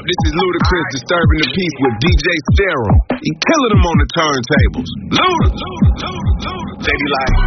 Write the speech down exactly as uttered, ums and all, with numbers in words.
This is Ludacris disturbing the peace with D J Serum. He killing them on the turntables. Luda! They be like...